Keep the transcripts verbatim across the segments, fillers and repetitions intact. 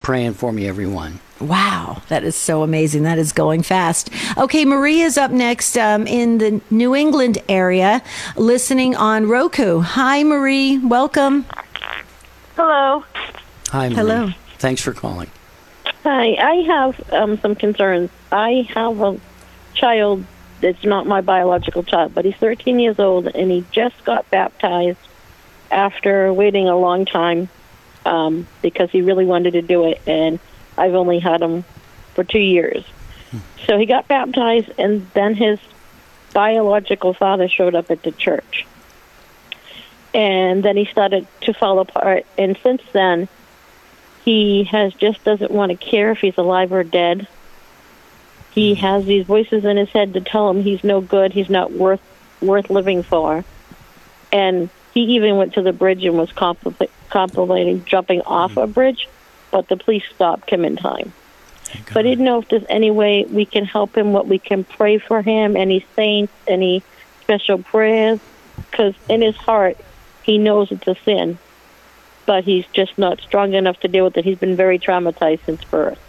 praying for me, everyone. Wow, that is so amazing. That is going fast. Okay, Marie is up next um, in the New England area, listening on Roku. Hi, Marie. Welcome. Hello. Hi, Marie. Hello. Thanks for calling. Hi. I have um, some concerns. I have a child that's not my biological child, but he's thirteen years old, and he just got baptized after waiting a long time um, because he really wanted to do it, and I've only had him for two years. So he got baptized, and then his biological father showed up at the church. And then he started to fall apart. And since then, he has just doesn't want to care if he's alive or dead. He has these voices in his head to tell him he's no good, he's not worth worth living for. And he even went to the bridge and was compl- contemplating jumping off a bridge, but the police stopped him in time. So I didn't know if there's any way we can help him, what we can pray for him, any saints, any special prayers, because in his heart, he knows it's a sin, but he's just not strong enough to deal with it. He's been very traumatized since birth.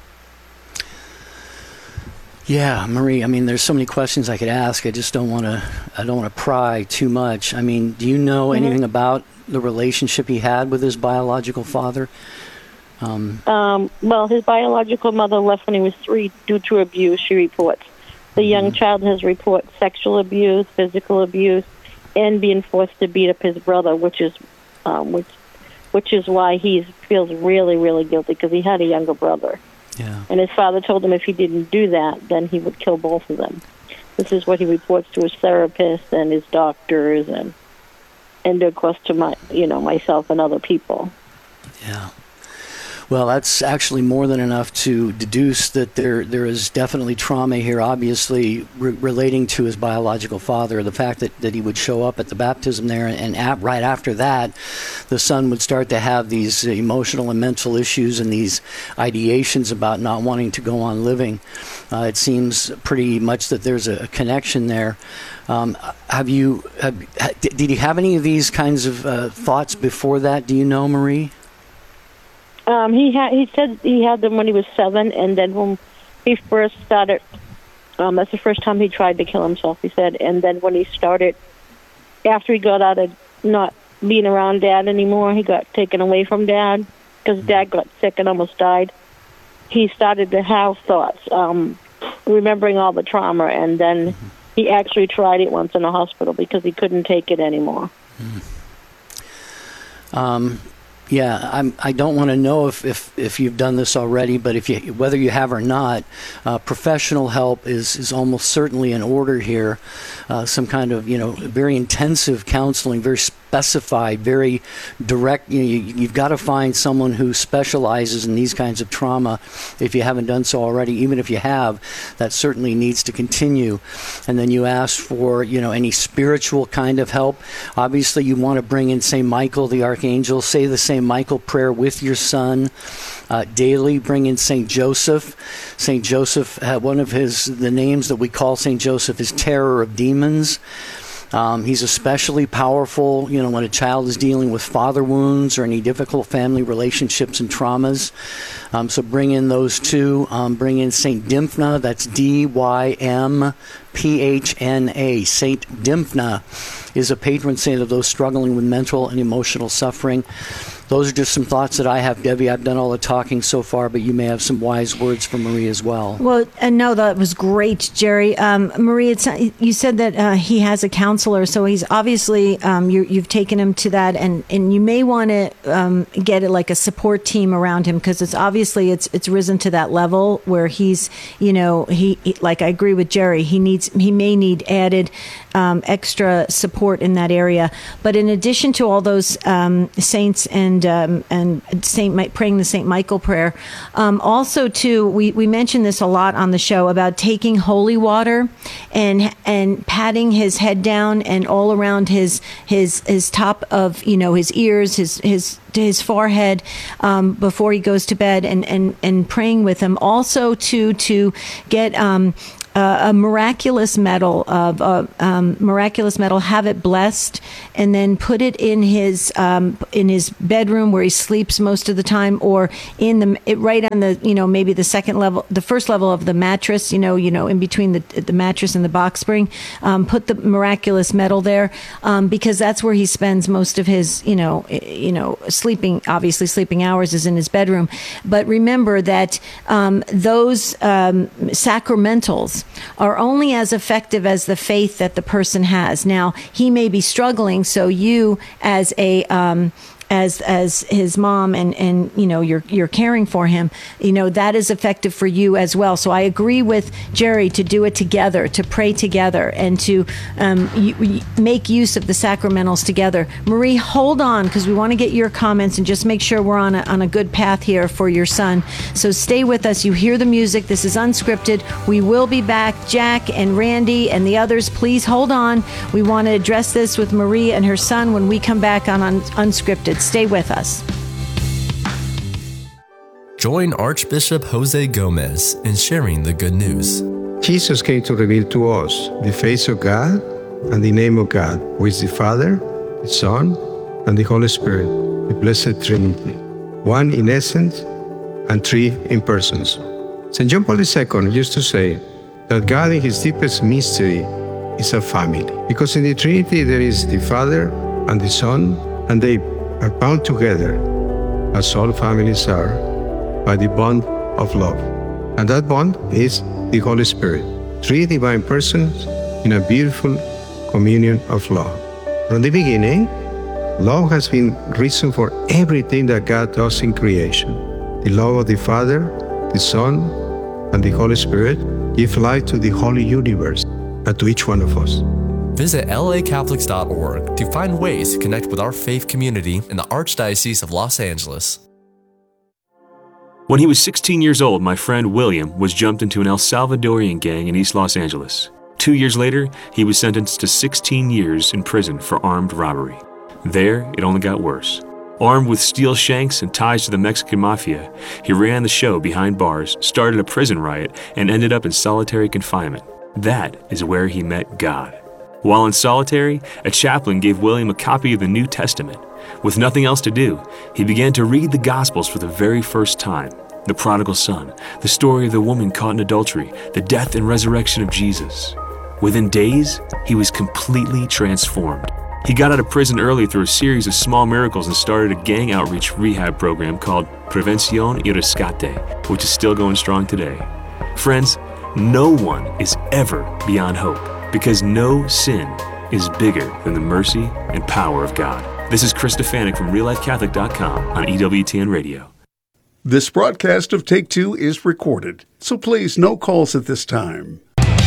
Yeah, Marie, I mean, there's so many questions I could ask. I just don't want to, I don't want to pry too much. I mean, do you know mm-hmm. anything about the relationship he had with his biological father? Um, um, well, his biological mother left when he was three due to abuse, she reports. The mm-hmm. young child has reported sexual abuse, physical abuse, and being forced to beat up his brother, which is um, which, which is why he feels really, really guilty, because he had a younger brother. Yeah. And his father told him if he didn't do that, then he would kill both of them. This is what he reports to his therapist and his doctors, and and of course to my, you know, myself and other people. Yeah. Well, that's actually more than enough to deduce that there there is definitely trauma here, obviously re- relating to his biological father. The fact that, that he would show up at the baptism there, and at, right after that, the son would start to have these emotional and mental issues and these ideations about not wanting to go on living. Uh, it seems pretty much that there's a, a connection there. Um, have you, have, did he have any of these kinds of uh, thoughts before that? Do you know, Marie? Um, he had. He said he had them when he was seven, and then when he first started, um, that's the first time he tried to kill himself, he said. And then when he started, after he got out of not being around Dad anymore, he got taken away from Dad because Dad got sick and almost died. He started to have thoughts, um, remembering all the trauma, and then he actually tried it once in a hospital because he couldn't take it anymore. Mm. Um. Yeah, I'm, I don't want to know if, if, if you've done this already, but if you, whether you have or not, uh, professional help is, is almost certainly in order here. Uh, some kind of, you know, very intensive counseling, very specified, very direct. You know, you, you've got to find someone who specializes in these kinds of trauma if you haven't done so already. Even if you have, that certainly needs to continue. And then you ask for, you know, any spiritual kind of help. Obviously, you want to bring in Saint Michael, the Archangel, say the Saint Michael prayer with your son. Uh, daily, bring in Saint Joseph. Saint Joseph, uh, one of his, the names that we call Saint Joseph is Terror of Demons. Um, he's especially powerful, you know, when a child is dealing with father wounds or any difficult family relationships and traumas. Um, so bring in those two. Um, bring in Saint Dymphna. That's D Y M P H N A. Saint Dymphna is a patron saint of those struggling with mental and emotional suffering. Those are just some thoughts that I have, Debbie. I've done all the talking so far, but you may have some wise words for Marie as well. Well, and no, that was great, Jerry. Um, Marie, it's, you said that uh, he has a counselor, so he's obviously, um, you, you've taken him to that, and, and you may want to um, get it like a support team around him, because it's obviously it's it's risen to that level where he's, you know, he, he like I agree with Jerry, he needs he may need added um, extra support in that area. But in addition to all those um, saints and Um, and Saint Mi- praying the Saint Michael prayer. Um, also, too, we, we mentioned this a lot on the show about taking holy water and and patting his head down and all around his his his top of, you know, his ears, his his to his forehead um, before he goes to bed, and, and, and praying with him. Also, to to get um, uh, a miraculous medal of uh, um, miraculous medal, have it blessed, and then put it in his um, in his bedroom where he sleeps most of the time, or in the it, right on the you know maybe the second level, the first level of the mattress, you know you know in between the the mattress and the box spring. Um, put the miraculous medal there um, because that's where he spends most of his you know you know sleeping. Obviously, sleeping hours is in his bedroom, but remember that um, those um, sacramentals are only as effective as the faith that the person has. Now, he may be struggling, so you as a um, as as his mom and and you know you're you're caring for him, you know that is effective for you as well. So I agree with Jerry to do it together, to pray together, and to um, y- make use of the sacramentals together. Marie, hold on, because we want to get your comments and just make sure we're on a on a good path here for your son. So stay with us. You hear the music. This is unscripted. We will be back. Jack and Randy and the others, please hold on. We want to address this with Marie and her son when we come back on un- unscripted. Stay with us. Join Archbishop Jose Gomez in sharing the good news. Jesus came to reveal to us the face of God and the name of God, who is the Father, the Son, and the Holy Spirit, the Blessed Trinity, one in essence and three in persons. Saint John Paul the Second used to say that God in his deepest mystery is a family, because in the Trinity there is the Father and the Son, and they are bound together, as all families are, by the bond of love. And that bond is the Holy Spirit, three divine persons in a beautiful communion of love. From the beginning, love has been reason for everything that God does in creation. The love of the Father, the Son, and the Holy Spirit give life to the holy universe and to each one of us. Visit L A Catholics dot org to find ways to connect with our faith community in the Archdiocese of Los Angeles. When he was sixteen years old, my friend William was jumped into an El Salvadorian gang in East Los Angeles. Two years later, he was sentenced to sixteen years in prison for armed robbery. There, it only got worse. Armed with steel shanks and ties to the Mexican mafia, he ran the show behind bars, started a prison riot, and ended up in solitary confinement. That is where he met God. While in solitary, a chaplain gave William a copy of the New Testament. With nothing else to do, he began to read the Gospels for the very first time. The prodigal son, the story of the woman caught in adultery, the death and resurrection of Jesus. Within days, he was completely transformed. He got out of prison early through a series of small miracles and started a gang outreach rehab program called Prevención y Rescate, which is still going strong today. Friends, no one is ever beyond hope, because no sin is bigger than the mercy and power of God. This is Chris Stefanik from Real Life Catholic dot com on E W T N Radio. This broadcast of Take Two is recorded, so please, no calls at this time.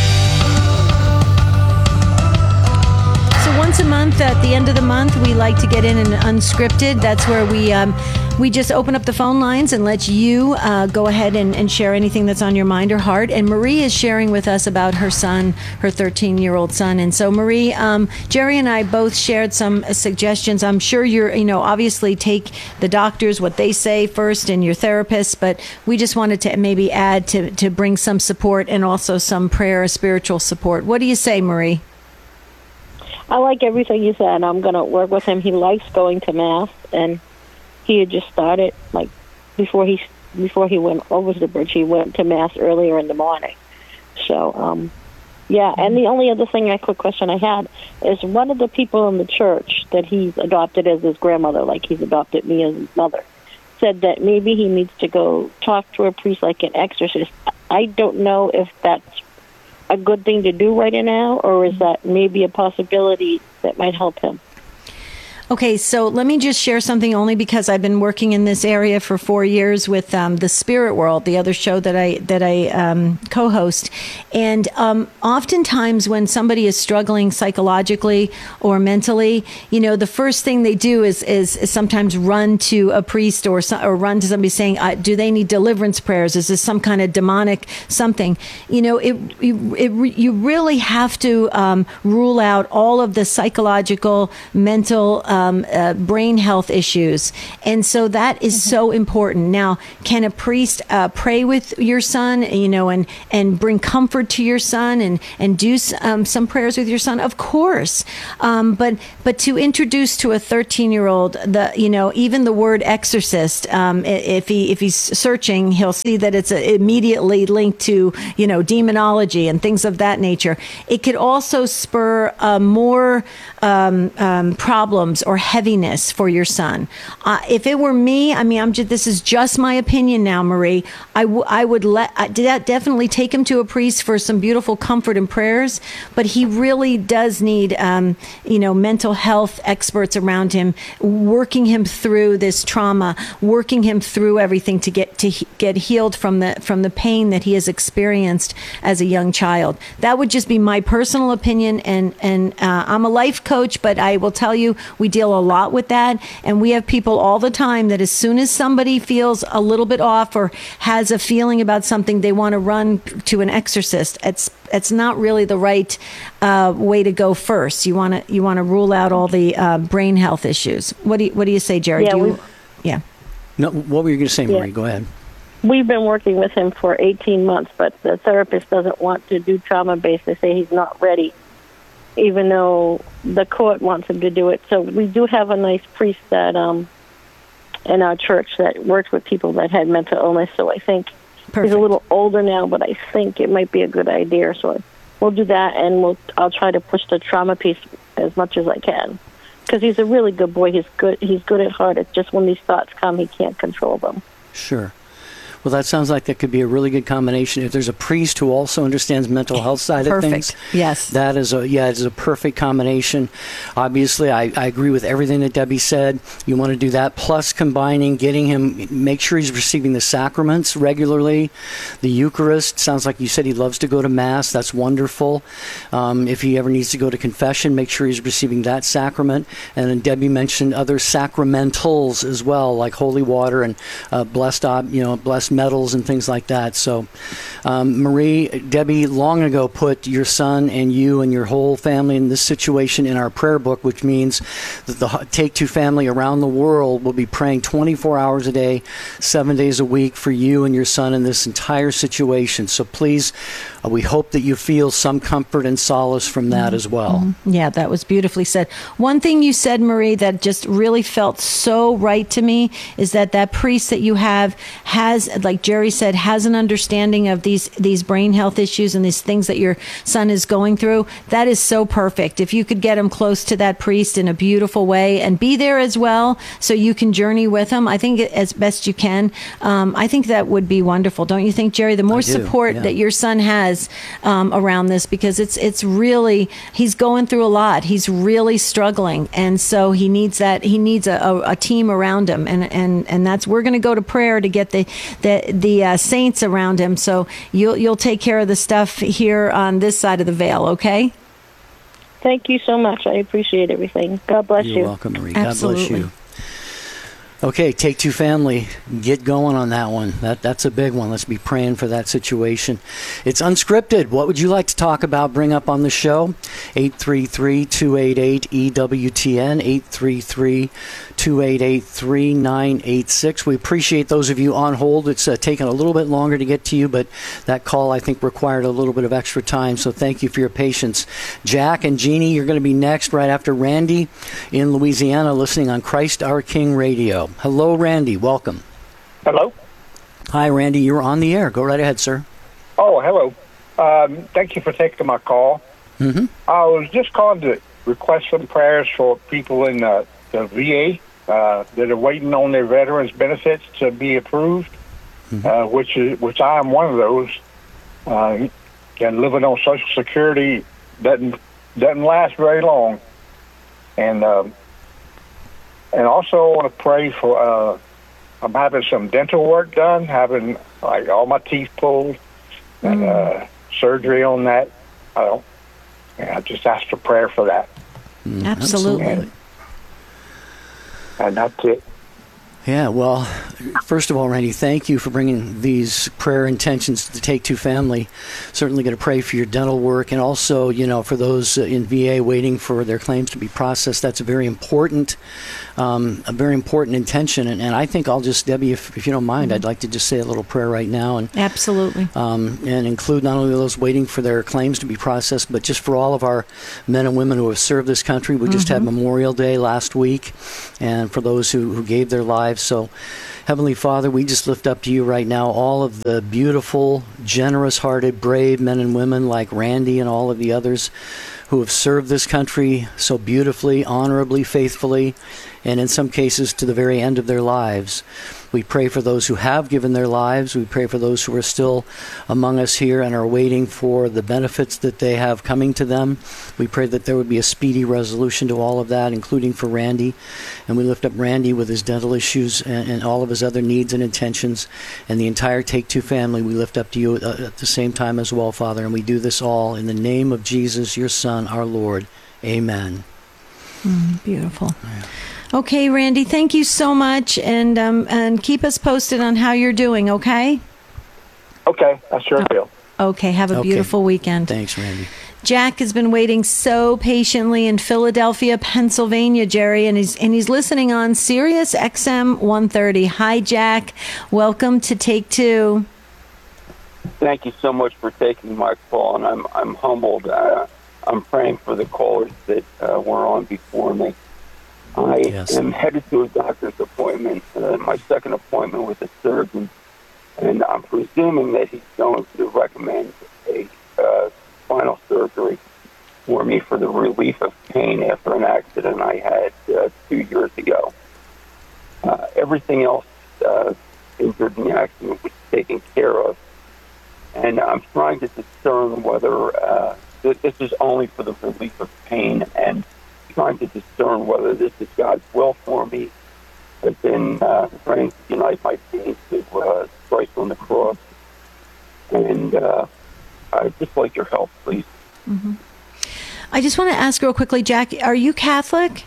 So once a month, at the end of the month, we like to get in an unscripted. That's where we um, we just open up the phone lines and let you uh, go ahead and, and share anything that's on your mind or heart. And Marie is sharing with us about her son, her thirteen-year-old son. And so, Marie, um, Jerry and I both shared some suggestions. I'm sure you're, you know, obviously take the doctors, what they say first, and your therapist. But we just wanted to maybe add to, to bring some support and also some prayer, spiritual support. What do you say, Marie? I like everything you said. I'm going to work with him. He likes going to Mass, and he had just started, like, before he before he went over to the bridge, he went to Mass earlier in the morning. So, um, yeah, and the only other thing, a quick question I had, is one of the people in the church that he's adopted as his grandmother, like he's adopted me as his mother, said that maybe he needs to go talk to a priest like an exorcist. I don't know if that's a good thing to do right now, or is that maybe a possibility that might help him? Okay, so let me just share something, only because I've been working in this area for four years with um, the Spirit World, the other show that I that I um, co-host. And um, oftentimes when somebody is struggling psychologically or mentally, you know, the first thing they do is is, is sometimes run to a priest or or run to somebody saying, uh, do they need deliverance prayers? Is this some kind of demonic something? You know, it, it, it you really have to um, rule out all of the psychological, mental um, uh, brain health issues. And so that is Mm-hmm. so important. Now, can a priest uh, pray with your son, you know, and, and bring comfort to your son and, and do um, some prayers with your son? Of course. Um, but but to introduce to a thirteen-year-old, the you know, even the word exorcist, um, if he if he's searching, he'll see that it's a, immediately linked to, you know, demonology and things of that nature. It could also spur uh, more um, um, problems or heaviness for your son. Uh, if it were me, I mean, I'm just, this is just my opinion now, Marie. I, w- I would let I did definitely take him to a priest for some beautiful comfort and prayers, but he really does need, um, you know, mental health experts around him, working him through this trauma, working him through everything to get to he- get healed from the from the pain that he has experienced as a young child. That would just be my personal opinion, and and uh, I'm a life coach, but I will tell you, we deal a lot with that, and we have people all the time that as soon as somebody feels a little bit off or has a feeling about something, they want to run to an exorcist. It's it's not really the right uh, way to go first. You want to you want to rule out all the uh, brain health issues. What do you, what do you say, Jared? Yeah, do you, we- yeah. No, what were you going to say, Yeah. Marie? Go ahead. We've been working with him for eighteen months, but the therapist doesn't want to do trauma-based. They say he's not ready, even though the court wants him to do it. So we do have a nice priest that um, in our church that works with people that had mental illness. So I think Perfect. he's a little older now, but I think it might be a good idea. So we'll do that, and we'll I'll try to push the trauma piece as much as I can, because he's a really good boy. He's good. He's good at heart. It's just when these thoughts come, he can't control them. Sure. Well, that sounds like that could be a really good combination. If there's a priest who also understands mental health side Perfect. of things, Yes. that is a yeah, it's a perfect combination. Obviously, I, I agree with everything that Debbie said. You want to do that, plus combining, getting him, make sure he's receiving the sacraments regularly, the Eucharist. Sounds like you said he loves to go to Mass. That's wonderful. Um, if he ever needs to go to confession, make sure he's receiving that sacrament. And then Debbie mentioned other sacramentals as well, like holy water and uh, blessed, ob- you know, blessed metals and things like that. So, um, Marie, Debbie long ago put your son and you and your whole family in this situation in our prayer book, which means that the Take Two family around the world will be praying twenty-four hours a day, seven days a week for you and your son in this entire situation. So please, uh, we hope that you feel some comfort and solace from that as well. Yeah, that was beautifully said. One thing you said, Marie, that just really felt so right to me is that that priest that you have has, like Jerry said, has an understanding of these these brain health issues and these things that your son is going through. That is so perfect. If you could get him close to that priest in a beautiful way and be there as well so you can journey with him, I think as best you can, um, I think that would be wonderful. Don't you think, Jerry? The more I do, support yeah. that your son has um, around this, because it's it's really, he's going through a lot. He's really struggling, and so he needs that. He needs a, a, a team around him, and and and that's, we're going to go to prayer to get the the the uh, saints around him. So you'll you'll take care of the stuff here on this side of the veil, okay? Thank you so much. I appreciate everything. God bless You're you. welcome, Marie. God bless Absolutely. you. Okay, Take Two family, get going on that one. That that's a big one. Let's be praying for that situation. It's unscripted. What would you like to talk about, bring up on the show? eight three three, two eight eight, E W T N, eight three three, two eight eight, three nine eight six. We appreciate those of you on hold. It's uh, taken a little bit longer to get to you, but that call, I think, required a little bit of extra time, so thank you for your patience. Jack and Jeannie, you're going to be next right after Randy in Louisiana, listening on Christ Our King Radio. Hello, Randy. Welcome. Hello. Hi, Randy. You're on the air. Go right ahead, sir. Oh, hello. Um, thank you for taking my call. Mm-hmm. I was just calling to request some prayers for people in uh, the V A uh, that are waiting on their veterans benefits to be approved, Mm-hmm. uh, which is which I am one of those. Uh, and living on Social Security doesn't doesn't last very long, and. Um, And also, I want to pray for, uh, I'm having some dental work done, having like all my teeth pulled and uh, surgery on that. I don't, and I just asked for prayer for that. Absolutely. And, and that's it. Yeah, well, first of all, Randy, thank you for bringing these prayer intentions to the Take Two family. Certainly going to pray for your dental work, and also, you know, for those in V A waiting for their claims to be processed. That's a very important, um, a very important intention. And, and I think I'll just, Debbie, if, if you don't mind, mm-hmm. I'd like to just say a little prayer right now, and absolutely, um, and include not only those waiting for their claims to be processed, but just for all of our men and women who have served this country. We just mm-hmm. had Memorial Day last week, and for those who, who gave their lives. So, Heavenly Father, we just lift up to you right now all of the beautiful, generous-hearted, brave men and women like Randy and all of the others who have served this country so beautifully, honorably, faithfully, and in some cases to the very end of their lives. We pray for those who have given their lives. We pray for those who are still among us here and are waiting for the benefits that they have coming to them. We pray that there would be a speedy resolution to all of that, including for Randy. And we lift up Randy with his dental issues and, and all of his other needs and intentions. And the entire Take Two family, we lift up to you at, at the same time as well, Father. And we do this all in the name of Jesus, your Son, our Lord. Amen. Mm, beautiful. Yeah. Okay, Randy, thank you so much, and um, and keep us posted on how you're doing, okay? Okay, I sure will. Okay, have a Okay. beautiful weekend. Thanks, Randy. Jack has been waiting so patiently in Philadelphia, Pennsylvania, Jerry, and he's and he's listening on Sirius X M one thirty. Hi, Jack. Welcome to Take Two. Thank you so much for taking my call, and I'm I'm humbled. Uh, I'm praying for the callers that uh, were on before me. I Yes. am headed to a doctor's appointment, uh, my second appointment with a surgeon, and I'm presuming that he's going to recommend a uh, spinal surgery for me for the relief of pain after an accident I had uh, two years ago. Uh, everything else uh, injured in the accident was taken care of, and I'm trying to discern whether uh, th- this is only for the relief of pain, and trying to discern whether this is God's will for me. I've been uh, praying to unite my pain to uh, Christ on the cross, and uh, I'd just like your help, please. Mm-hmm. I just want to ask real quickly, Jack, are you Catholic?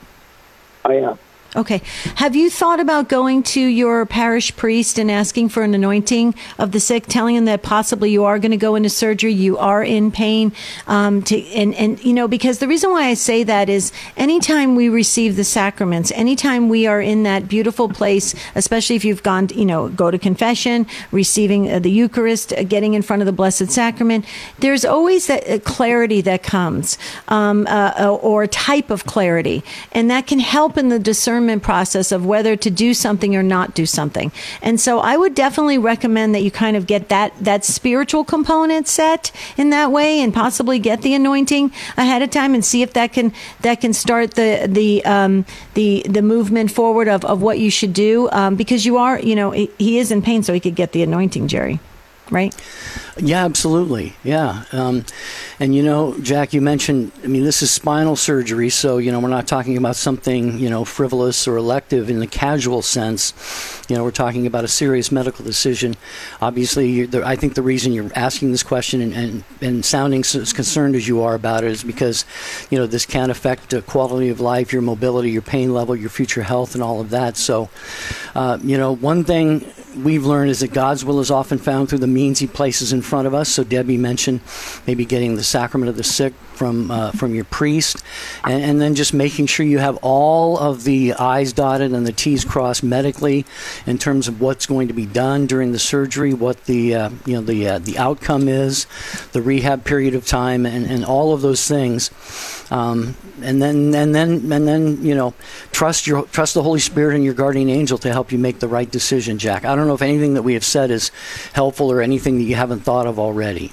I am. Okay. Have you thought about going to your parish priest and asking for an anointing of the sick, telling him that possibly you are going to go into surgery, you are in pain, um, to, and, and, you know, because the reason why I say that is anytime we receive the sacraments, anytime we are in that beautiful place, especially if you've gone, you know, go to confession, receiving uh, the Eucharist, uh, getting in front of the Blessed Sacrament, there's always that uh, clarity that comes, um, uh, or a type of clarity, and that can help in the discernment process of whether to do something or not do something. And so I would definitely recommend that you kind of get that that spiritual component set in that way, and possibly get the anointing ahead of time and see if that can that can start the the um, the the movement forward of, of what you should do, um, because you are, you know, he, he is in pain, so he could get the anointing, Jerry. Right? Yeah, absolutely. Yeah. Um, and, you know, Jack, you mentioned, I mean, this is spinal surgery, so, you know, we're not talking about something, you know, frivolous or elective in the casual sense. You know, we're talking about a serious medical decision. Obviously, you're, the, I think the reason you're asking this question and, and, and sounding so as concerned as you are about it is because, you know, this can affect the quality of life, your mobility, your pain level, your future health, and all of that. So, uh, you know, one thing we've learned is that God's will is often found through the means he places in front of us. So Debbie mentioned maybe getting the sacrament of the sick from uh, from your priest, and, and then just making sure you have all of the I's dotted and the T's crossed medically in terms of what's going to be done during the surgery, what the uh, you know the uh, the outcome is, the rehab period of time, and, and all of those things. Um, and then and then and then you know trust your trust the Holy Spirit and your guardian angel to help you make the right decision, Jack. I don't know if anything that we have said is helpful or anything that you haven't thought of already.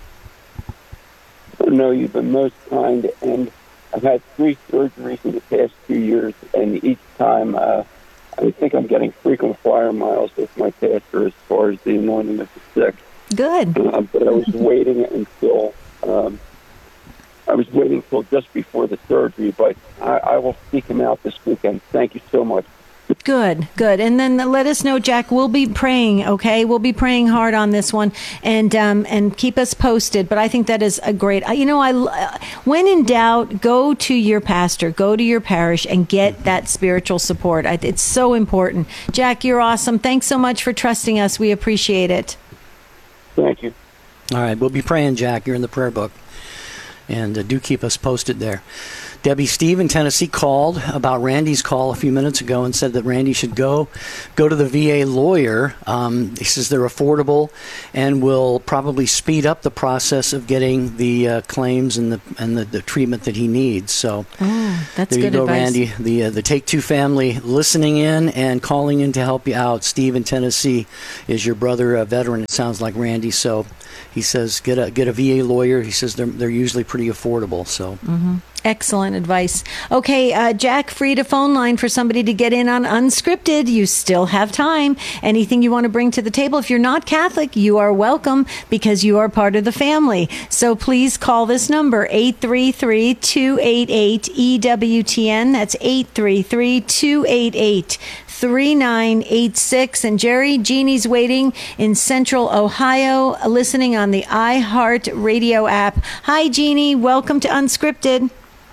No, you've been most kind, and I've had three surgeries in the past two years, and each time uh, I think I'm getting frequent flyer miles with my pastor as far as the anointing of the sick. Good. Uh, but I was waiting until um, I was waiting until just before the surgery, but I, I will seek him out this weekend. Thank you so much. Good, good. And then let us know, Jack. We'll be praying, okay? We'll be praying hard on this one, and um, and keep us posted. But I think that is a great, you know, I, when in doubt, go to your pastor, go to your parish, and get that spiritual support. I, it's so important. Jack, you're awesome. Thanks so much for trusting us. We appreciate it. Thank you. All right, we'll be praying, Jack. You're in the prayer book. And uh, do keep us posted there. Debbie, Steve in Tennessee called about Randy's call a few minutes ago and said that Randy should go go to the V A lawyer. Um, he says they're affordable and will probably speed up the process of getting the uh, claims and the and the, the treatment that he needs. So oh, that's there you good go, advice. Randy. The uh, the Take Two family listening in and calling in to help you out. Steve in Tennessee is your brother, a veteran. It sounds like Randy. So he says get a get a V A lawyer. He says they're they're usually pretty affordable. So. Mm-hmm. Excellent advice. Okay, uh, Jack, freed a phone line for somebody to get in on Unscripted. You still have time. Anything you want to bring to the table. If you're not Catholic, you are welcome because you are part of the family. So please call this number, eight three three, two eight eight, E W T N. That's eight three three, two eight eight, three nine eight six. And Jerry, Jeannie's waiting in Central Ohio, listening on the iHeart Radio app. Hi, Jeannie. Welcome to Unscripted.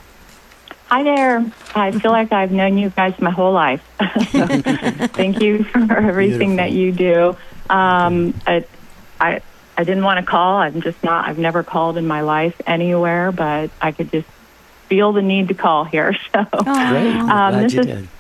Hi there. I feel like I've known you guys my whole life. So, thank you for everything Beautiful. that you do. Um, I, I, I didn't want to call. I'm just not. I've never called in my life anywhere, but I could just feel the need to call here. So, oh, great. Um, Glad this you is did.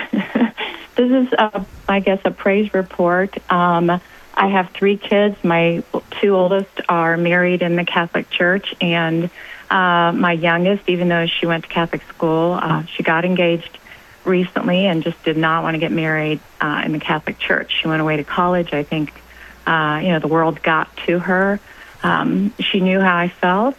this is, a, I guess, a praise report. Um, I have three kids. My two oldest are married in the Catholic Church, and Uh, my youngest, even though she went to Catholic school, uh, she got engaged recently and just did not want to get married uh, in the Catholic Church. She went away to college. I think, uh, you know, the world got to her. Um, she knew how I felt,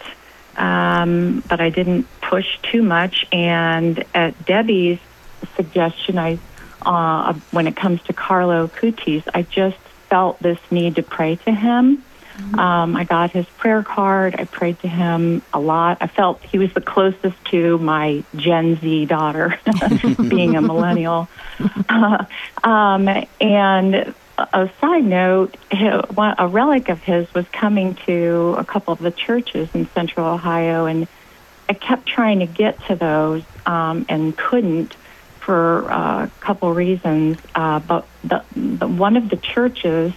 um, but I didn't push too much. And at Debbie's suggestion, I, uh, when it comes to Carlo Acutis, I just felt this need to pray to him. Um, I got his prayer card. I prayed to him a lot. I felt he was the closest to my Gen Z daughter, being a millennial. Uh, um, and a side note, a relic of his was coming to a couple of the churches in Central Ohio, and I kept trying to get to those um, and couldn't for uh, a couple reasons. Uh, but the, the, one of the churches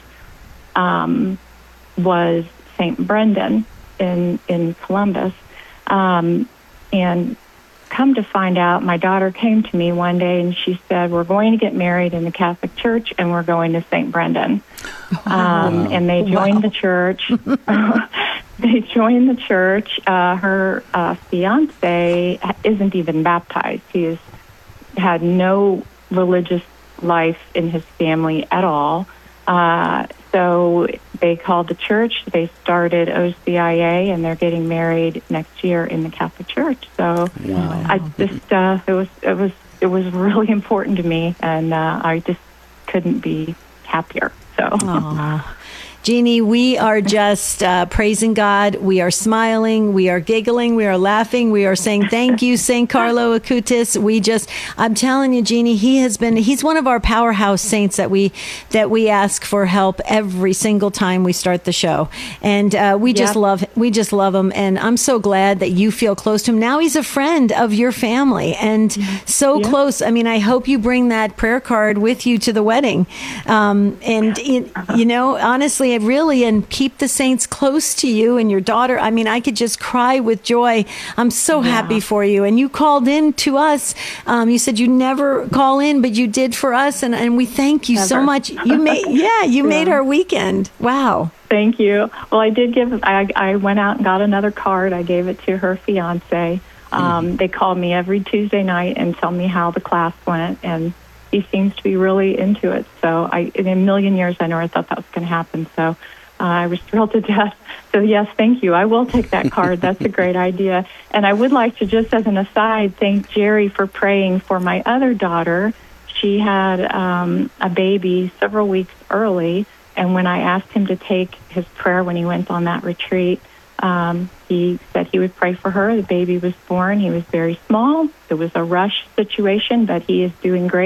Um, was Saint Brendan in in Columbus. Um, and come to find out, my daughter came to me one day and she said, we're going to get married in the Catholic Church and we're going to Saint Brendan. Um, wow. And they joined wow. the church. They joined the church. Uh, her uh, fiance isn't even baptized. He has had no religious life in his family at all. Uh, so they called the church, they started O C I A, and they're getting married next year in the Catholic Church. So wow. I just, uh, it was, it was, it was really important to me, and uh, I just couldn't be happier. So. Aww. Jeannie, we are just uh, praising God. We are smiling. We are giggling. We are laughing. We are saying thank you, Saint Carlo Acutis. We just, I'm telling you, Jeannie, he has been, he's one of our powerhouse saints that we, that we ask for help every single time we start the show. And uh, we just yep. love, we just love him. And I'm so glad that you feel close to him. Now he's a friend of your family and so yep. close. I mean, I hope you bring that prayer card with you to the wedding. Um, and, it, you know, honestly, really, and keep the saints close to you and your daughter. I mean, I could just cry with joy. I'm so yeah. happy for you. And you called in to us. Um, you said you never call in, but you did for us. And, and we thank you Never. so much. You made, yeah, you yeah. made our weekend. Wow. Thank you. Well, I did give, I, I went out and got another card. I gave it to her fiance. Um, mm. They call me every Tuesday night and tell me how the class went. And he seems to be really into it. So I, in a million years, I never thought that was going to happen. So uh, I was thrilled to death. So yes, thank you. I will take that card. That's a great idea. And I would like to, just as an aside, thank Jerry for praying for my other daughter. She had um, a baby several weeks early. And when I asked him to take his prayer when he went on that retreat, um, he said he would pray for her. The baby was born. He was very small. It was a rush situation, but he is doing great.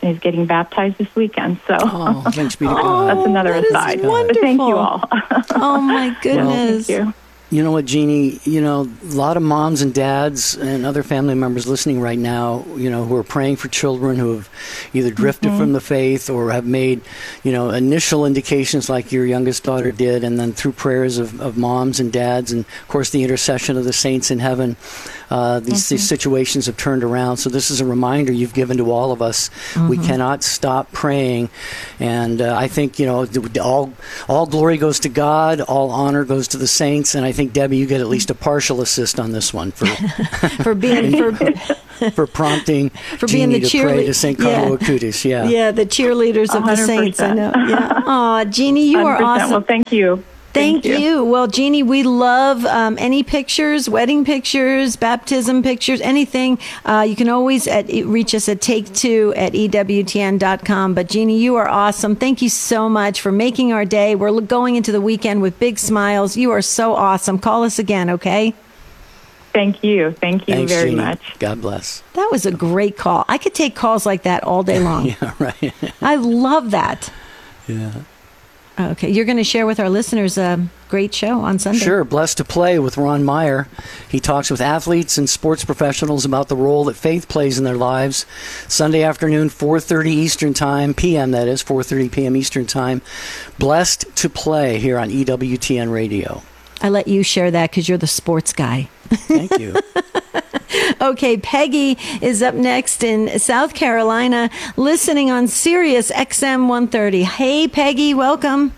and he's getting baptized this weekend. So Oh, thanks be to God. that's another that is aside. But wonderful. thank you all. Oh, my goodness. Thank you. You know what, Jeannie, you know, a lot of moms and dads and other family members listening right now, you know, who are praying for children who have either drifted Mm-hmm. from the faith or have made, you know, initial indications like your youngest daughter did, and then through prayers of, of moms and dads and, of course, the intercession of the saints in heaven, uh, these, these situations have turned around. So this is a reminder you've given to all of us. We cannot stop praying. And uh, I think, you know, all, all glory goes to God, all honor goes to the saints, and I think Debbie, you get at least a partial assist on this one for For being for for prompting For being Jeannie the to pray cheerle- to Saint yeah. Carlo Acutis. Yeah. yeah, the cheerleaders of the one hundred saints. I know. percent. Yeah. Aw, Jeannie, you are one hundred percent. awesome. Well, thank you. Thank, you. Well, Jeannie, we love um, any pictures, wedding pictures, baptism pictures, anything. Uh, you can always at, reach us at take two at E W T N dot com. But Jeannie, you are awesome. Thank you so much for making our day. We're going into the weekend with big smiles. You are so awesome. Call us again, okay? Thank you. Thank you Thanks, very Jeannie. much. God bless. That was a great call. I could take calls like that all day long. Yeah, right. I love that. Yeah. Okay, you're going to share with our listeners a great show on Sunday. Sure. Blessed to Play with Ron Meyer. He talks with athletes and sports professionals about the role that faith plays in their lives. Sunday afternoon, four thirty Eastern Time, P M that is, four thirty p.m. Eastern Time. Blessed to Play here on E W T N Radio. I let you share that because you're the sports guy. Thank you. Okay, Peggy is up next in South Carolina, listening on Sirius X M one thirty. Hey, Peggy, welcome.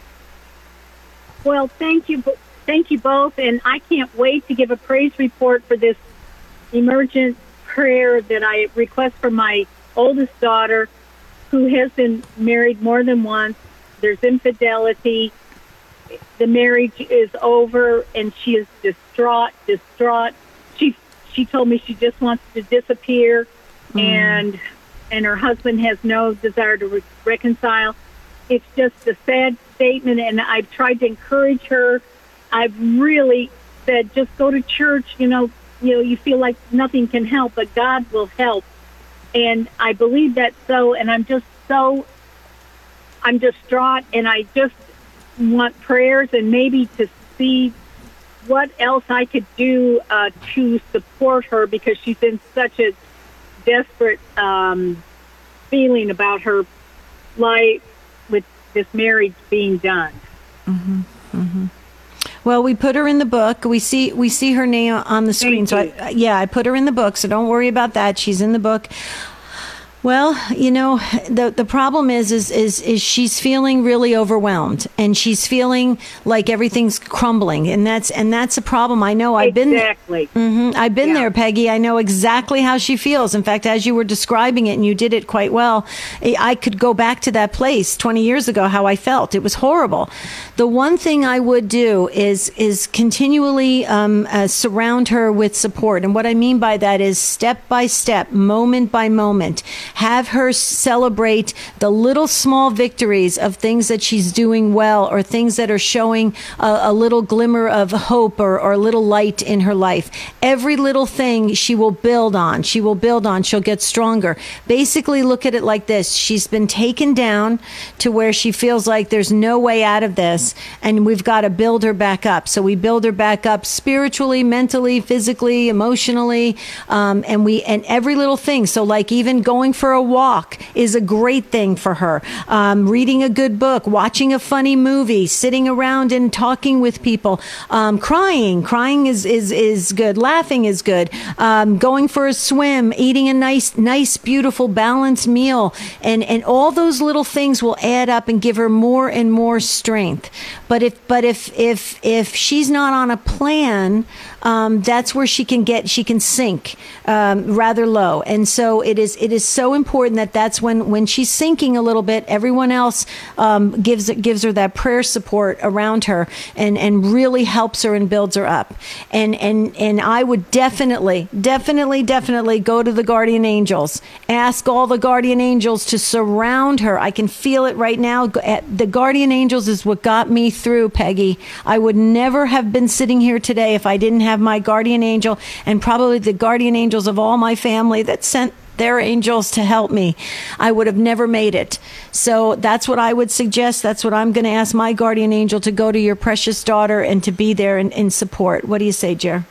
Well, thank you, bo- thank you both, and I can't wait to give a praise report for this emergent prayer that I request for my oldest daughter, who has been married more than once. There's infidelity. The marriage is over, and she is distraught, distraught. She she told me she just wants to disappear, mm. and and her husband has no desire to re- reconcile. It's just a sad statement, and I've tried to encourage her. I've really said, just go to church. You know, you know, you feel like nothing can help, but God will help, and I believe that so. And I'm just so, I'm distraught, and I just want prayers and maybe to see what else I could do uh, to support her, because she's in such a desperate um, feeling about her life with this marriage being done. Mm-hmm. Mm-hmm. Well, we put her in the book. We see we see her name on the screen. Thank so I, yeah, I put her in the book. So don't worry about that. She's in the book. Well, you know, the the problem is, is is is she's feeling really overwhelmed, and she's feeling like everything's crumbling, and that's and that's a problem. I know. I've been exactly. Mm-hmm, I've been Yeah. there, Peggy. I know exactly how she feels. In fact, as you were describing it, and you did it quite well, I I could go back to that place twenty years ago. How I felt. It was horrible. The one thing I would do is is continually um, uh, surround her with support, and what I mean by that is step by step, moment by moment. Have her celebrate the little small victories of things that she's doing well, or things that are showing a, a little glimmer of hope, or, or a little light in her life. Every little thing she will build on. She will build on. She'll get stronger. Basically, look at it like this. She's been taken down to where she feels like there's no way out of this, and we've got to build her back up. So we build her back up spiritually, mentally, physically, emotionally, um, and we and every little thing. So like even going for a walk is a great thing for her. Um, reading a good book, watching a funny movie, sitting around and talking with people, um, crying. Crying is, is, is good. Laughing is good. Um, going for a swim, eating a nice, nice, beautiful, balanced meal. And, and all those little things will add up and give her more and more strength. But if, but if, if, if she's not on a plan, um, that's where she can get, she can sink, um, rather low. And so it is, it is so important that that's when, when she's sinking a little bit, everyone else, um, gives, gives her that prayer support around her, and, and really helps her and builds her up. And, and, and I would definitely, definitely, definitely go to the guardian angels, ask all the guardian angels to surround her. I can feel it right now. The guardian angels is what got me through, Peggy. I would never have been sitting here today if I didn't have my guardian angel, and probably the guardian angels of all my family that sent They're angels to help me. I would have never made it. So that's what I would suggest. That's what I'm going to ask my guardian angel to go to your precious daughter and to be there in, in support. What do you say, Jer?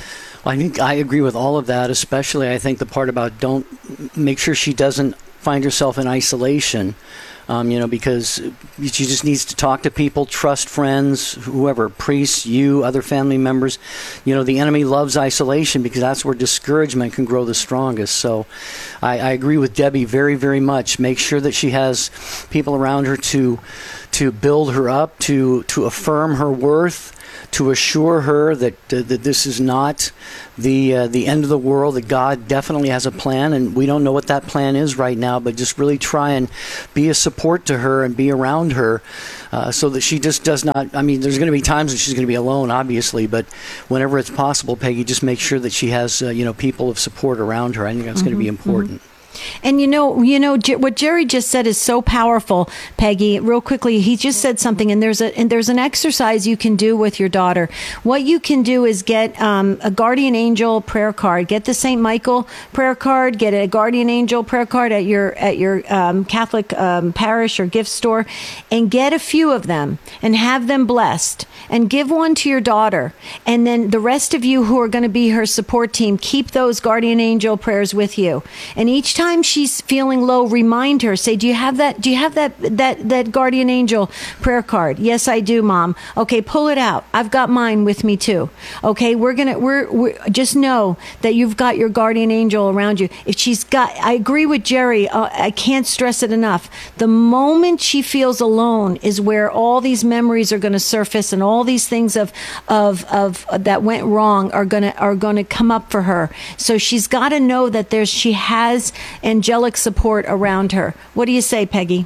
I think I agree with all of that, especially I think the part about don't make sure she doesn't find herself in isolation, um, you know, because she just needs to talk to people, trust friends, whoever, priests, you, other family members. You know, the enemy loves isolation because that's where discouragement can grow the strongest. So I, I agree with Debbie very, very much. Make sure that she has people around her to to build her up, to to affirm her worth, to assure her that uh, that this is not the uh, the end of the world, that God definitely has a plan, and we don't know what that plan is right now, but just really try and be a support to her and be around her uh, so that she just does not, I mean, there's going to be times when she's going to be alone, obviously, but whenever it's possible, Peggy, just make sure that she has, uh, you know, people of support around her. I think that's mm-hmm, going to be important. Mm-hmm. And you know, you know what Jerry just said is so powerful, Peggy. Real quickly, he just said something, and there's a and there's an exercise you can do with your daughter. What you can do is get um, a guardian angel prayer card. Get the Saint Michael prayer card. Get a guardian angel prayer card at your at your um, Catholic um, parish or gift store, and get a few of them and have them blessed. And give one to your daughter, and then the rest of you who are going to be her support team, keep those guardian angel prayers with you. And each time time she's feeling low, remind her, say, do you have that, do you have that, that, that guardian angel prayer card? Yes, I do, Mom. Okay, pull it out. I've got mine with me too. Okay, we're going to, we're, we're, just know that you've got your guardian angel around you. If she's got, I agree with Jerry. Uh, I can't stress it enough. The moment she feels alone is where all these memories are going to surface, and all these things of, of, of, uh, that went wrong are going to, are going to come up for her. So she's got to know that there's, she has angelic support around her. What do you say, Peggy?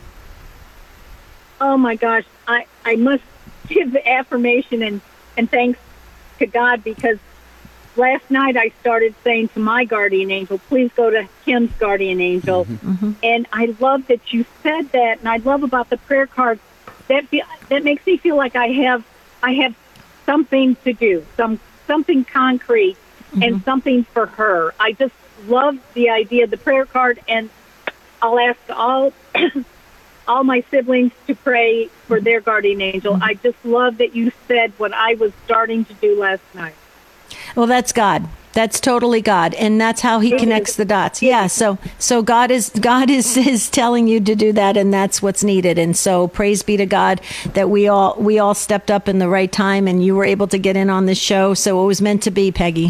Oh my gosh, I, I must give the affirmation and, and thanks to God, because last night I started saying to my guardian angel, please go to Kim's guardian angel. Mm-hmm. And I love that you said that, and I love about the prayer card, that fe- that makes me feel like I have I have something to do, some something concrete, mm-hmm. and something for her. I just love the idea of the prayer card, and I'll ask all all my siblings to pray for their guardian angel. Mm-hmm. I just love that you said what I was starting to do last night. Well, that's God. That's totally God, and that's how He connects the dots. Yeah, so so God is God is, is telling you to do that, and that's what's needed. And so praise be to God that we all we all stepped up in the right time, and you were able to get in on this show. So it was meant to be, Peggy.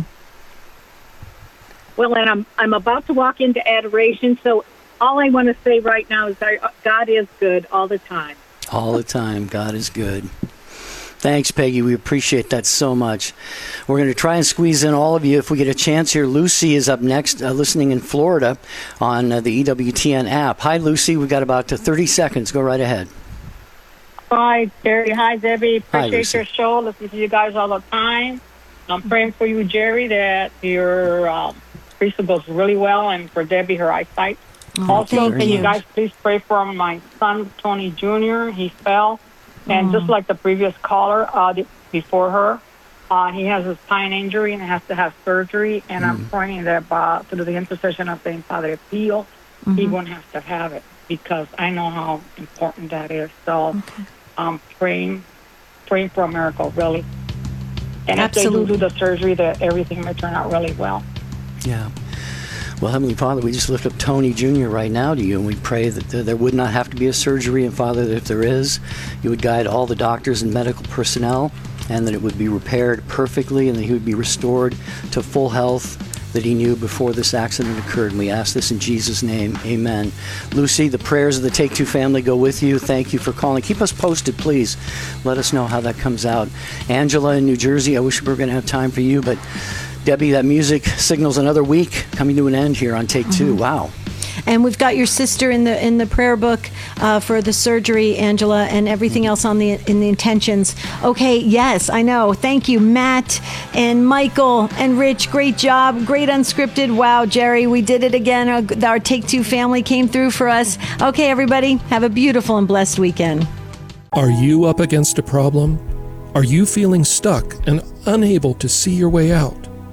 Well, and I'm I'm about to walk into adoration, so all I want to say right now is that God is good all the time. All the time, God is good. Thanks, Peggy. We appreciate that so much. We're going to try and squeeze in all of you if we get a chance here. Lucy is up next, uh, listening in Florida on uh, the E W T N app. Hi, Lucy. We've got about uh, thirty seconds. Go right ahead. Hi, Jerry. Hi, Debbie. Hi, Appreciate Lucy. your show. Listen to you guys all the time. I'm praying for you, Jerry, that your um, priesthood goes really well, and for Debbie, her eyesight. Oh, also, thank can you. you guys please pray for my son, Tony Junior? He fell. And just like the previous caller uh, the, before her, uh, he has a spine injury and has to have surgery. And mm. I'm praying that uh, through the intercession of Saint Padre Pio, mm-hmm. he won't have to have it, because I know how important that is. So okay. I'm praying, praying for a miracle, really. And Absolutely. if they do do the surgery, that everything may turn out really well. Yeah. Well, Heavenly Father, we just lift up Tony Junior right now to you, and we pray that there would not have to be a surgery, and Father, that if there is, you would guide all the doctors and medical personnel, and that it would be repaired perfectly, and that he would be restored to full health that he knew before this accident occurred. And we ask this in Jesus' name. Amen. Lucy, the prayers of the Take Two family go with you. Thank you for calling. Keep us posted, please. Let us know how that comes out. Angela in New Jersey, I wish we were going to have time for you, but Debbie, that music signals another week coming to an end here on Take Two. Mm-hmm. Wow. And we've got your sister in the in the prayer book uh, for the surgery, Angela, and everything else on the in the intentions. Okay, yes, I know. Thank you, Matt and Michael and Rich. Great job. Great unscripted. Wow, Jerry, we did it again. Our, our Take Two family came through for us. Okay, everybody, have a beautiful and blessed weekend. Are you up against a problem? Are you feeling stuck and unable to see your way out?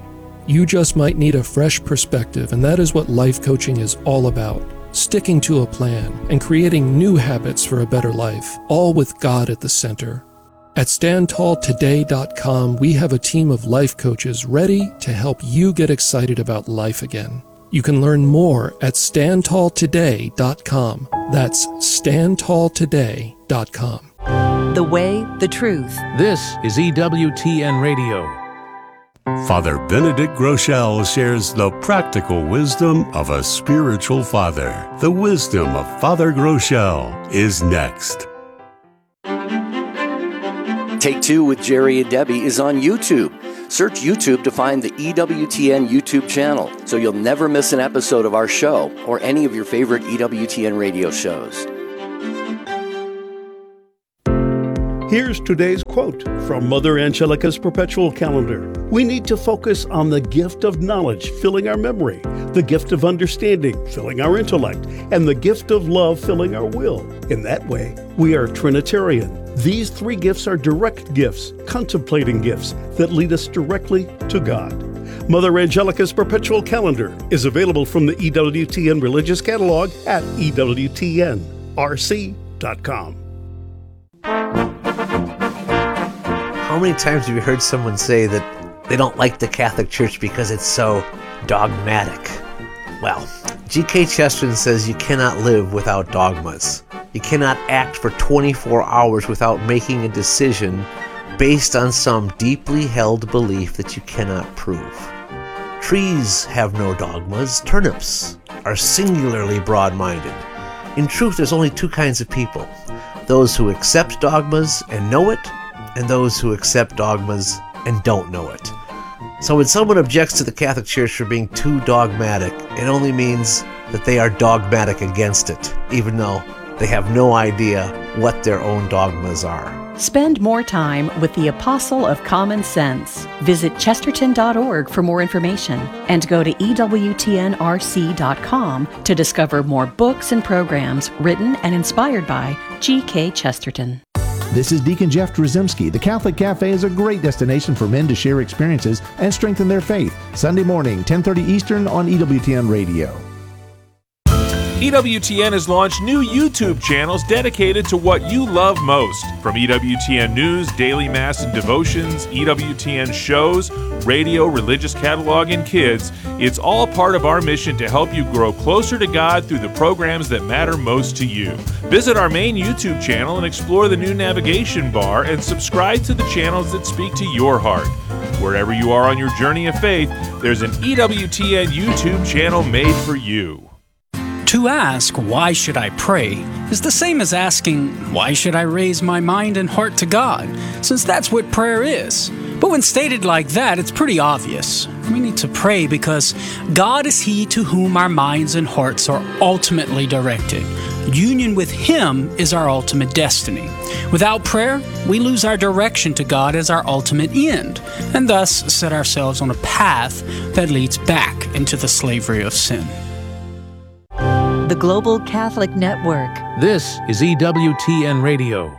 You just might need a fresh perspective, and that is what life coaching is all about. Sticking to a plan and creating new habits for a better life, all with God at the center. At stand tall today dot com, we have a team of life coaches ready to help you get excited about life again. You can learn more at stand tall today dot com. That's stand tall today dot com. The way, the truth. This is E W T N Radio. Father Benedict Groeschel shares the practical wisdom of a spiritual father. The wisdom of Father Groeschel is next. Take Two with Jerry and Debbie is on YouTube. Search YouTube to find the E W T N YouTube channel so you'll never miss an episode of our show or any of your favorite E W T N radio shows. Here's today's quote from Mother Angelica's Perpetual Calendar. We need to focus on the gift of knowledge filling our memory, the gift of understanding filling our intellect, and the gift of love filling our will. In that way, we are Trinitarian. These three gifts are direct gifts, contemplating gifts that lead us directly to God. Mother Angelica's Perpetual Calendar is available from the E W T N Religious Catalog at E W T N R C dot com. How many times have you heard someone say that they don't like the Catholic Church because it's so dogmatic? Well, G K Chesterton says you cannot live without dogmas. You cannot act for twenty-four hours without making a decision based on some deeply held belief that you cannot prove. Trees have no dogmas. Turnips are singularly broad-minded. In truth, there's only two kinds of people: those who accept dogmas and know it, and those who accept dogmas and don't know it. So when someone objects to the Catholic Church for being too dogmatic, it only means that they are dogmatic against it, even though they have no idea what their own dogmas are. Spend more time with the Apostle of Common Sense. Visit chesterton dot org for more information and go to E W T N R C dot com to discover more books and programs written and inspired by G K Chesterton. This is Deacon Jeff Drzymski. The Catholic Cafe is a great destination for men to share experiences and strengthen their faith. Sunday morning, ten thirty Eastern on E W T N Radio. E W T N has launched new YouTube channels dedicated to what you love most. From E W T N News, Daily Mass and Devotions, E W T N shows, radio, religious catalog, and kids, it's all part of our mission to help you grow closer to God through the programs that matter most to you. Visit our main YouTube channel and explore the new navigation bar and subscribe to the channels that speak to your heart. Wherever you are on your journey of faith, there's an E W T N YouTube channel made for you. To ask, why should I pray, is the same as asking, why should I raise my mind and heart to God, since that's what prayer is. But when stated like that, it's pretty obvious. We need to pray because God is He to whom our minds and hearts are ultimately directed. Union with Him is our ultimate destiny. Without prayer, we lose our direction to God as our ultimate end, and thus set ourselves on a path that leads back into the slavery of sin. The Global Catholic Network. This is E W T N Radio.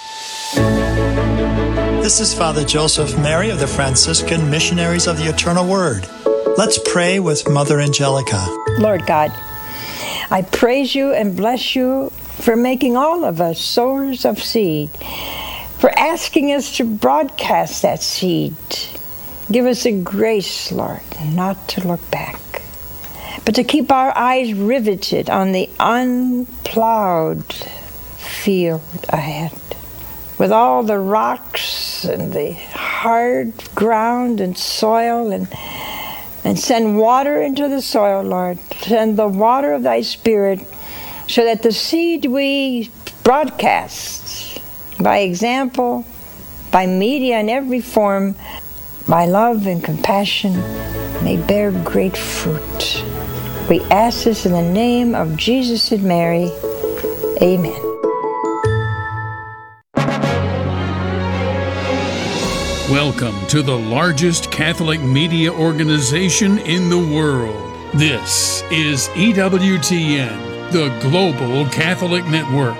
This is Father Joseph Mary of the Franciscan Missionaries of the Eternal Word. Let's pray with Mother Angelica. Lord God, I praise you and bless you for making all of us sowers of seed, for asking us to broadcast that seed. Give us the grace, Lord, not to look back, but to keep our eyes riveted on the unplowed field ahead, with all the rocks and the hard ground and soil, and and send water into the soil, Lord. Send the water of thy Spirit so that the seed we broadcast by example, by media in every form, by love and compassion, may bear great fruit. We ask this in the name of Jesus and Mary. Amen. Welcome to the largest Catholic media organization in the world. This is E W T N, the Global Catholic Network.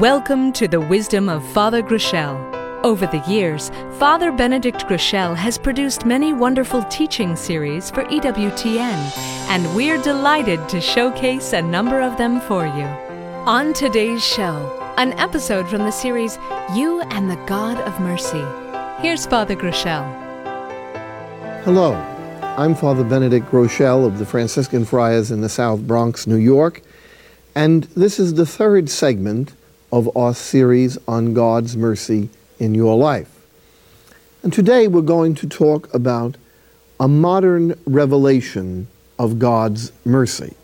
Welcome to the Wisdom of Father Groeschel. Over the years, Father Benedict Groeschel has produced many wonderful teaching series for E W T N, and we're delighted to showcase a number of them for you. On today's show, an episode from the series You and the God of Mercy. Here's Father Groeschel. Hello, I'm Father Benedict Groeschel of the Franciscan Friars in the South Bronx, New York, and this is the third segment of our series on God's mercy in your life. And today we're going to talk about a modern revelation of God's mercy.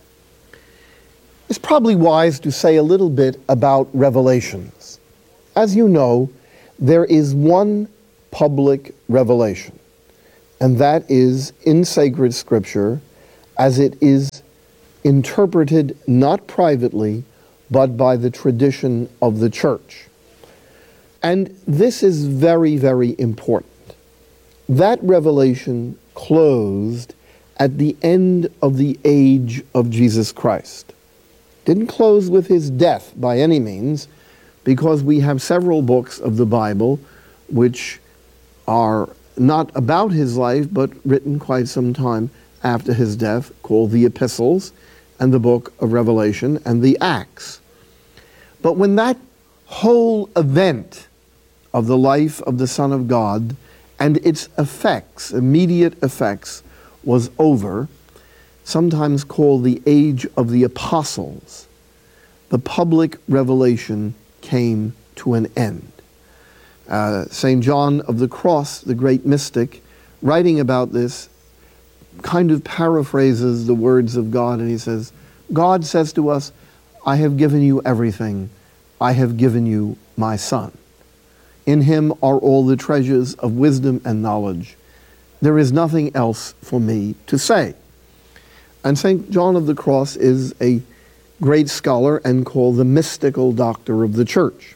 It's probably wise to say a little bit about revelations. As you know, there is one public revelation, and that is in sacred scripture as it is interpreted not privately, but by the tradition of the church. And this is very, very important. That revelation closed at the end of the age of Jesus Christ. Didn't close with his death by any means, because we have several books of the Bible which are not about his life, but written quite some time after his death, called the Epistles and the book of Revelation and the Acts. But when that whole event of the life of the Son of God and its effects, immediate effects, was over, sometimes called the age of the apostles, the public revelation came to an end. Uh, Saint John of the Cross, the great mystic, writing about this, kind of paraphrases the words of God, and he says, God says to us, I have given you everything. I have given you my Son. In him are all the treasures of wisdom and knowledge. There is nothing else for me to say. And Saint John of the Cross is a great scholar and called the mystical doctor of the church.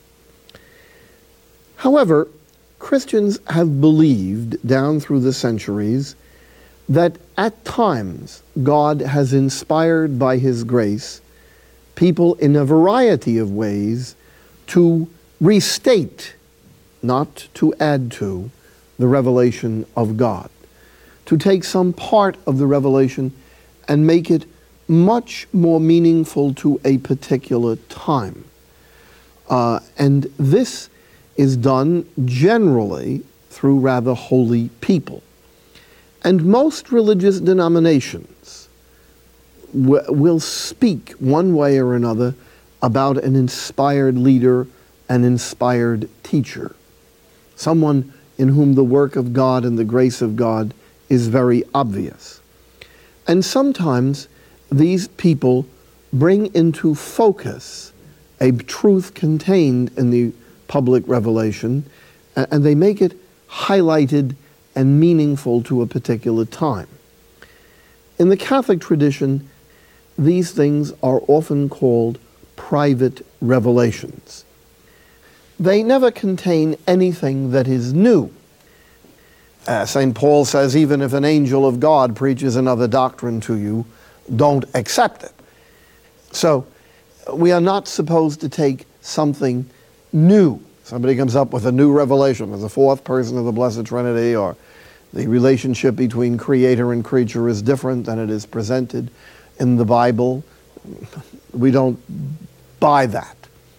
However, Christians have believed down through the centuries that at times God has inspired by his grace people in a variety of ways to restate, not to add to, the revelation of God. To take some part of the revelation and make it much more meaningful to a particular time. Uh, and this is done generally through rather holy people. And most religious denominations w- will speak one way or another about an inspired leader, an inspired teacher, someone in whom the work of God and the grace of God is very obvious. And sometimes these people bring into focus a truth contained in the public revelation, and they make it highlighted and meaningful to a particular time. In the Catholic tradition, these things are often called private revelations. They never contain anything that is new. Uh, Saint Paul says, even if an angel of God preaches another doctrine to you, don't accept it. So we are not supposed to take something new. Somebody comes up with a new revelation as the fourth person of the Blessed Trinity, or the relationship between creator and creature is different than it is presented in the Bible. We don't buy that,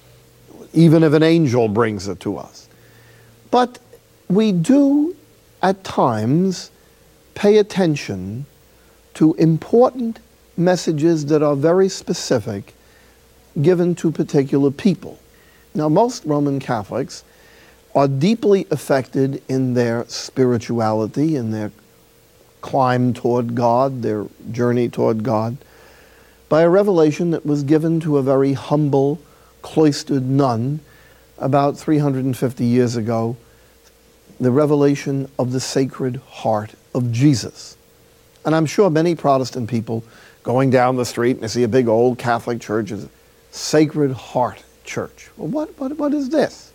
even if an angel brings it to us. But we do at times pay attention to important messages that are very specific, given to particular people. Now, most Roman Catholics are deeply affected in their spirituality, in their climb toward God, their journey toward God, by a revelation that was given to a very humble, cloistered nun about three hundred fifty years ago, the revelation of the Sacred Heart of Jesus. And I'm sure many Protestant people going down the street and they see a big old Catholic church, is Sacred Heart Church. Well, what, what, what is this?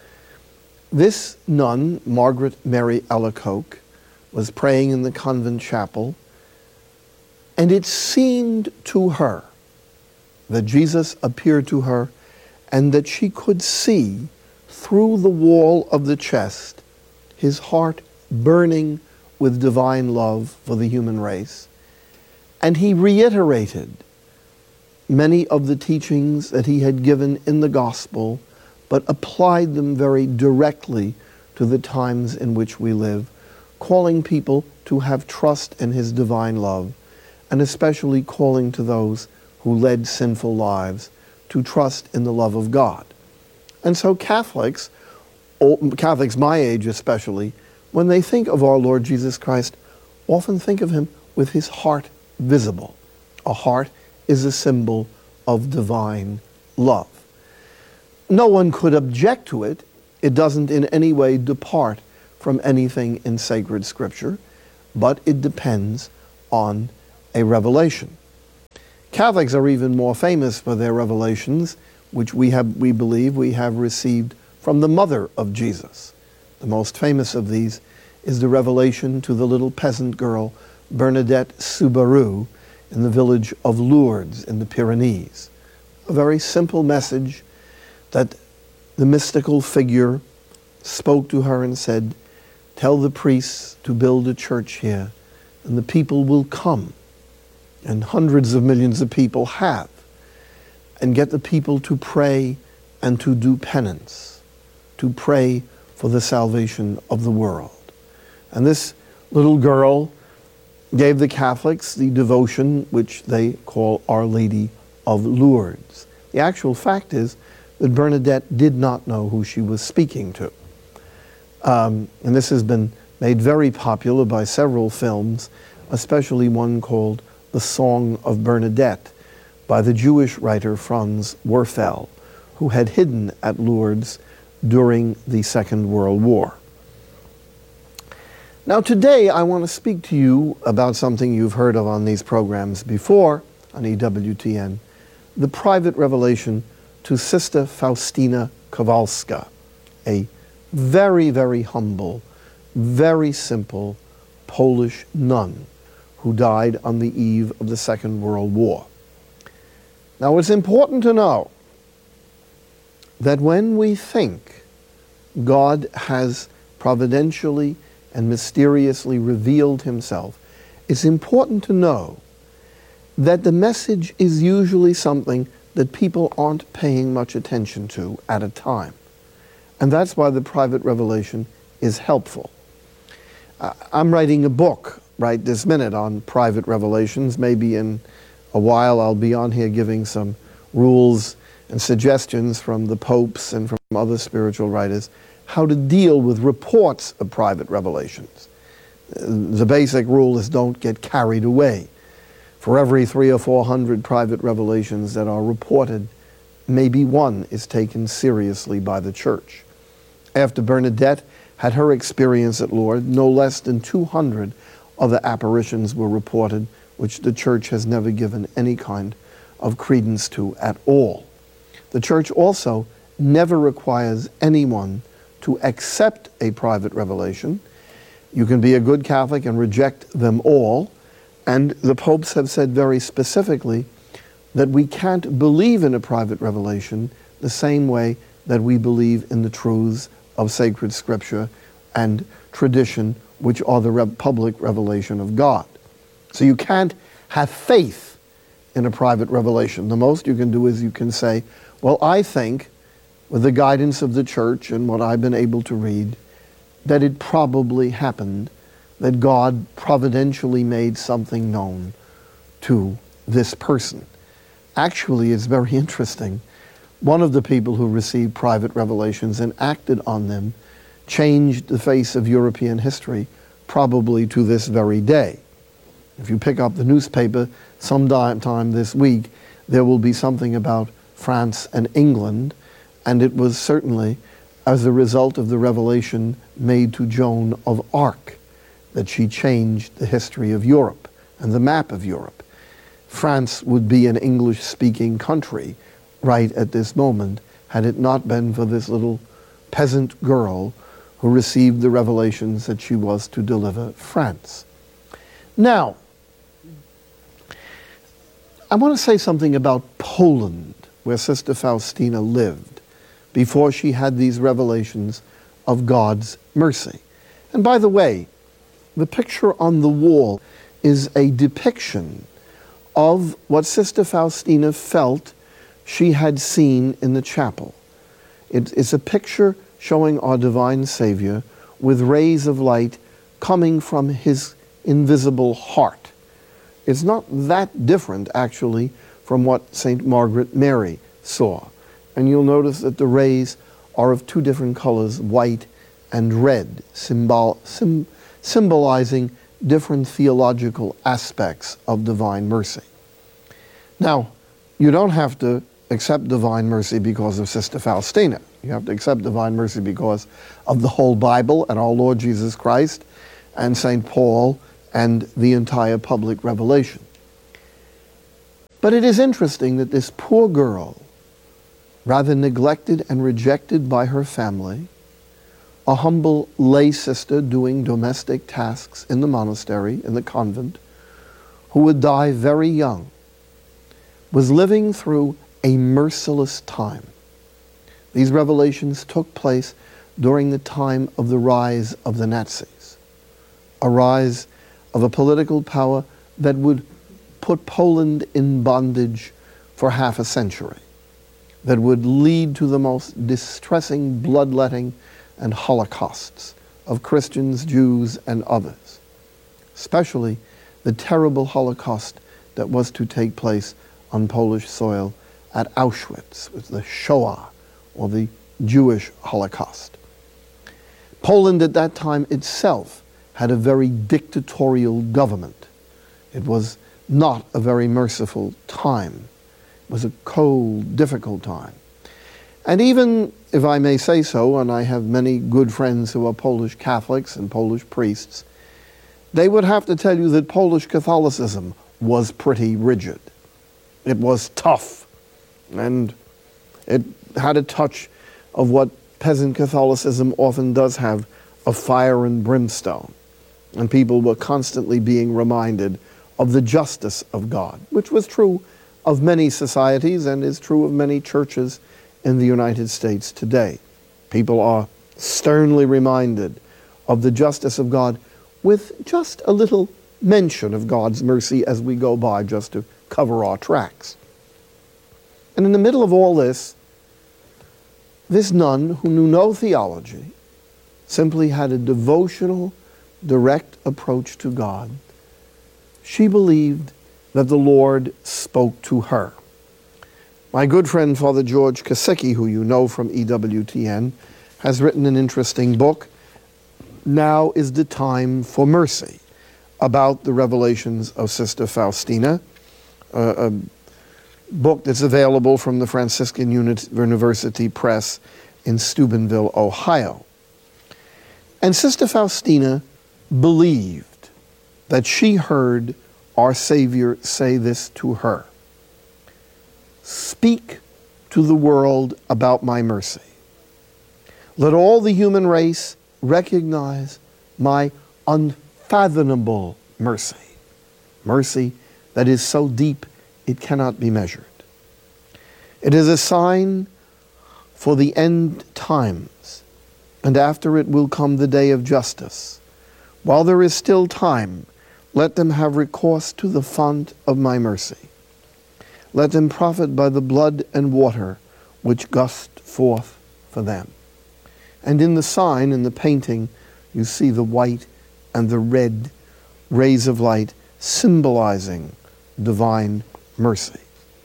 This nun, Margaret Mary Alacoque, was praying in the convent chapel, and it seemed to her that Jesus appeared to her and that she could see through the wall of the chest his heart burning with divine love for the human race. And he reiterated many of the teachings that he had given in the gospel, but applied them very directly to the times in which we live, calling people to have trust in his divine love, and especially calling to those who led sinful lives to trust in the love of God. And so Catholics, Catholics my age especially, when they think of our Lord Jesus Christ, often think of him with his heart visible. A heart is a symbol of divine love. No one could object to it. It doesn't in any way depart from anything in sacred scripture, but it depends on a revelation. Catholics are even more famous for their revelations, which we have, we believe we have received from the mother of Jesus. The most famous of these is the revelation to the little peasant girl Bernadette Soubirous in the village of Lourdes in the Pyrenees. A very simple message that the mystical figure spoke to her and said, "Tell the priests to build a church here, and the people will come." And hundreds of millions of people have. And get the people to pray and to do penance, to pray for the salvation of the world. And this little girl gave the Catholics the devotion which they call Our Lady of Lourdes. The actual fact is that Bernadette did not know who she was speaking to. Um, and this has been made very popular by several films, especially one called The Song of Bernadette by the Jewish writer Franz Werfel, who had hidden at Lourdes during the Second World War. Now today I want to speak to you about something you've heard of on these programs before on E W T N, the private revelation to Sister Faustina Kowalska, a very, very humble, very simple Polish nun who died on the eve of the Second World War. Now it's important to know that when we think God has providentially and mysteriously revealed himself, it's important to know that the message is usually something that people aren't paying much attention to at a time. And that's why the private revelation is helpful. Uh, I'm writing a book right this minute on private revelations. Maybe in a while I'll be on here giving some rules and suggestions from the popes and from other spiritual writers how to deal with reports of private revelations. The basic rule is don't get carried away. For every three or four hundred private revelations that are reported, maybe one is taken seriously by the church. After Bernadette had her experience at Lourdes, no less than two hundred other apparitions were reported, which the church has never given any kind of credence to at all. The church also never requires anyone to accept a private revelation. You can be a good Catholic and reject them all. And the popes have said very specifically that we can't believe in a private revelation the same way that we believe in the truths of sacred scripture and tradition, which are the re- public revelation of God. So you can't have faith in a private revelation. The most you can do is you can say, well, I think, with the guidance of the church and what I've been able to read, that it probably happened, that God providentially made something known to this person. Actually, it's very interesting. One of the people who received private revelations and acted on them changed the face of European history, probably to this very day. If you pick up the newspaper sometime this week, there will be something about France and England, and it was certainly as a result of the revelation made to Joan of Arc that she changed the history of Europe and the map of Europe. France would be an English-speaking country right at this moment had it not been for this little peasant girl who received the revelations that she was to deliver France. Now, I want to say something about Poland where Sister Faustina lived before she had these revelations of God's mercy. And by the way, the picture on the wall is a depiction of what Sister Faustina felt she had seen in the chapel. It, it's a picture showing our divine Savior with rays of light coming from his invisible heart. It's not that different, actually, from what Saint Margaret Mary saw. And you'll notice that the rays are of two different colors, white and red, symbol, sim, symbolizing different theological aspects of divine mercy. Now, you don't have to accept divine mercy because of Sister Faustina. You have to accept divine mercy because of the whole Bible and our Lord Jesus Christ and Saint Paul and the entire public revelation. But it is interesting that this poor girl, rather neglected and rejected by her family, a humble lay sister doing domestic tasks in the monastery, in the convent, who would die very young, was living through a merciless time. These revelations took place during the time of the rise of the Nazis, a rise of a political power that would put Poland in bondage for half a century, that would lead to the most distressing bloodletting and holocausts of Christians, Jews, and others, especially the terrible Holocaust that was to take place on Polish soil at Auschwitz, with the Shoah, or the Jewish Holocaust. Poland at that time itself had a very dictatorial government. It was not a very merciful time. It was a cold, difficult time. And even, if I may say so, and I have many good friends who are Polish Catholics and Polish priests, they would have to tell you that Polish Catholicism was pretty rigid. It was tough, and it had a touch of what peasant Catholicism often does have, of fire and brimstone. And people were constantly being reminded of the justice of God, which was true of many societies and is true of many churches in the United States today. People are sternly reminded of the justice of God with just a little mention of God's mercy as we go by, just to cover our tracks. And in the middle of all this, this nun, who knew no theology, simply had a devotional, direct approach to God. She believed that the Lord spoke to her. My good friend, Father George Kasicki, who you know from E W T N, has written an interesting book, Now is the Time for Mercy, about the revelations of Sister Faustina, uh, a book that's available from the Franciscan University Press in Steubenville, Ohio. And Sister Faustina believed that she heard our Savior say this to her: "Speak to the world about my mercy. Let all the human race recognize my unfathomable mercy, mercy that is so deep it cannot be measured. It is a sign for the end times, and after it will come the day of justice. While there is still time, let them have recourse to the font of my mercy. Let them profit by the blood and water which gushed forth for them." And in the sign, in the painting, you see the white and the red rays of light symbolizing divine mercy.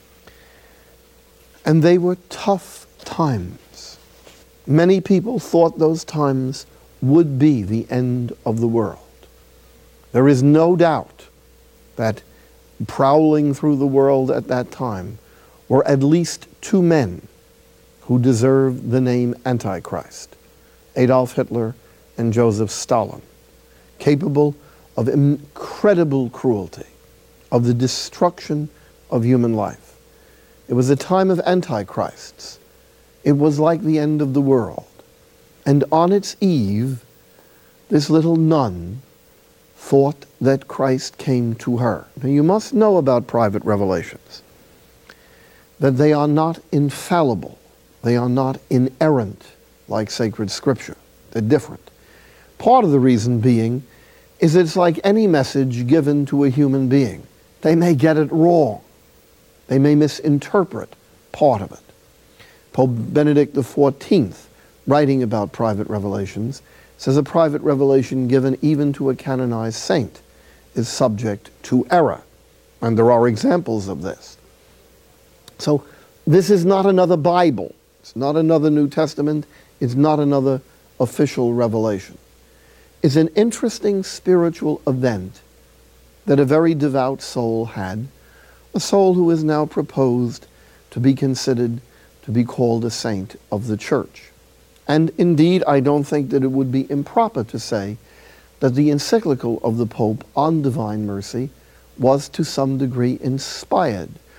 And they were tough times. Many people thought those times would be the end of the world. There is no doubt that prowling through the world at that time were at least two men who deserved the name Antichrist: Adolf Hitler and Joseph Stalin, capable of incredible cruelty, of the destruction of human life. It was a time of antichrists. It was like the end of the world. And on its eve, this little nun thought that Christ came to her. Now, you must know about private revelations. that they are not infallible. They are not inerrant like sacred scripture. They're different. Part of the reason being is it's like any message given to a human being. They may get it wrong. They may misinterpret part of it. Pope Benedict the fourteenth, writing about private revelations, says a private revelation given even to a canonized saint is subject to error. And there are examples of this. So this is not another Bible. It's not another New Testament. It's not another official revelation. It's an interesting spiritual event that a very devout soul had, a soul who is now proposed to be considered to be called a saint of the Church. And indeed, I don't think that it would be improper to say that the encyclical of the Pope on divine mercy was to some degree inspired